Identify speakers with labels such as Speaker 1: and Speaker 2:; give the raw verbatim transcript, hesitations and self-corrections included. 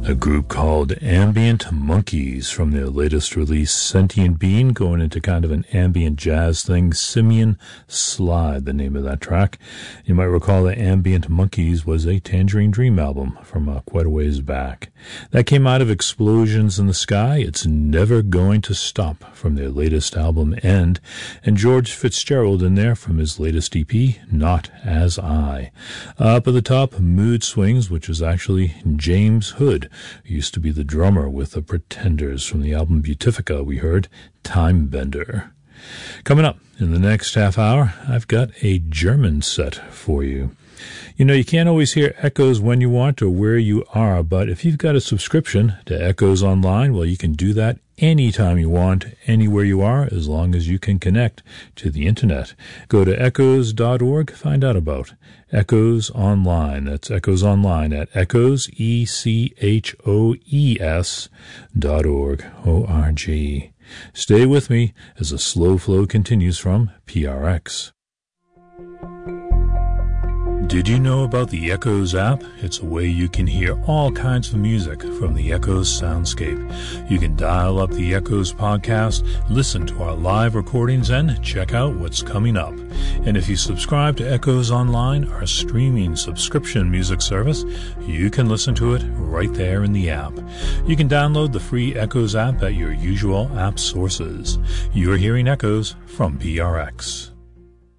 Speaker 1: A group called Ambient Monkeys from their latest release, Sentient Being, going into kind of an ambient jazz thing. Simian Slide, the name of that track. You might recall that Ambient Monkeys was a Tangerine Dream album from uh, quite a ways back. That came out of Explosions in the Sky. It's Never Going to Stop from their latest album, End. And George Fitzgerald in there from his latest E P, Not As I. Uh, up at the top, Mood Swings, which is actually James Hood, who used to be the drummer with the Pretenders. From the album Beautifica, we heard Time Bender. Coming up in the next half hour, I've got a German set for you. You know, you can't always hear Echoes when you want or where you are, but if you've got a subscription to Echoes Online, well, you can do that anytime you want, anywhere you are, as long as you can connect to the internet. Go to echoes dot org, find out about Echoes Online. That's Echoes Online at echoes, E C H O E S dot org, O R G. Stay with me as the slow flow continues from P R X. Did you know about the Echoes app? It's a way you can hear all kinds of music from the Echoes soundscape. You can dial up the Echoes podcast, listen to our live recordings, and check out what's coming up. And if you subscribe to Echoes Online, our streaming subscription music service, you can listen to it right there in the app. You can download the free Echoes app at your usual app sources. You're hearing Echoes from P R X.